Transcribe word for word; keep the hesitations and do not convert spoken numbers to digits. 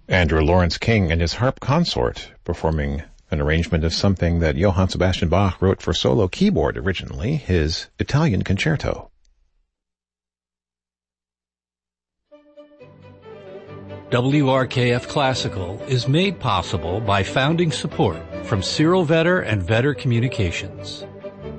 Andrew Lawrence King and his harp consort performing an arrangement of something that Johann Sebastian Bach wrote for solo keyboard originally, his Italian Concerto. W R K F Classical is made possible by founding support from Cyril Vetter and Vetter Communications.